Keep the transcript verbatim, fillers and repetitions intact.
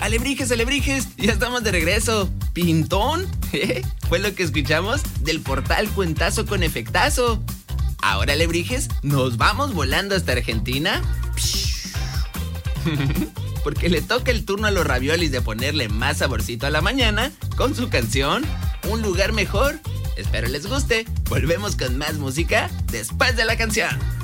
¡Alebrijes, alebrijes! ¡Ya estamos de regreso! ¿Pintón? ¿Eh? Fue lo que escuchamos del portal Cuentazo con Efectazo. Ahora, alebrijes, nos vamos volando hasta Argentina. Porque le toca el turno a los raviolis de ponerle más saborcito a la mañana con su canción Un lugar mejor. Espero les guste. Volvemos con más música después de la canción.